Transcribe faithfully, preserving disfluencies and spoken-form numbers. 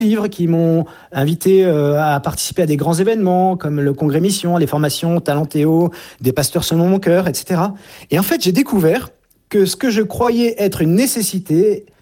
livres, qui m'ont invité euh, à participer à des grands événements comme le Congrès Mission, les formations Talentéo, des pasteurs selon mon cœur, et cetera. Et en fait, j'ai découvert que ce que je croyais être une nécessité